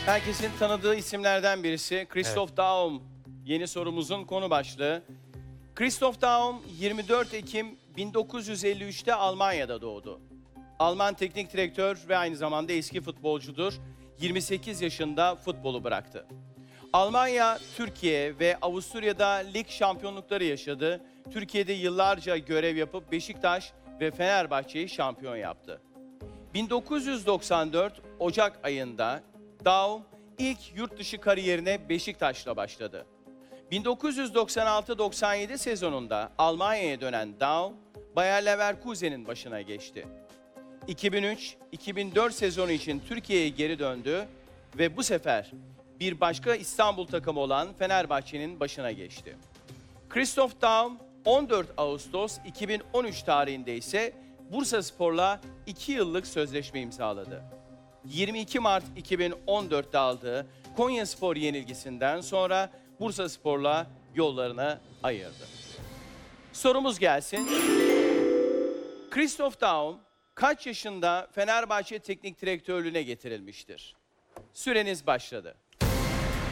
Herkesin tanıdığı isimlerden birisi Christoph Daum. Yeni sorumuzun konu başlığı. Christoph Daum 24 Ekim 1953'te Almanya'da doğdu. Alman teknik direktör ve aynı zamanda eski futbolcudur. 28 yaşında futbolu bıraktı. Almanya, Türkiye ve Avusturya'da lig şampiyonlukları yaşadı. Türkiye'de yıllarca görev yapıp Beşiktaş ve Fenerbahçe'yi şampiyon yaptı. 1994 Ocak ayında Daum ilk yurt dışı kariyerine Beşiktaş'la başladı. 1996-97 sezonunda Almanya'ya dönen Daum, Bayer Leverkusen'in başına geçti. 2003-2004 sezonu için Türkiye'ye geri döndü ve bu sefer bir başka İstanbul takımı olan Fenerbahçe'nin başına geçti. Christoph Daum 14 Ağustos 2013 tarihinde ise Bursaspor'la 2 yıllık sözleşme imzaladı. 22 Mart 2014'te aldığı Konyaspor yenilgisinden sonra Bursaspor'la yollarını ayırdı. Sorumuz gelsin. Christoph Daum kaç yaşında Fenerbahçe teknik direktörlüğüne getirilmiştir? Süreniz başladı.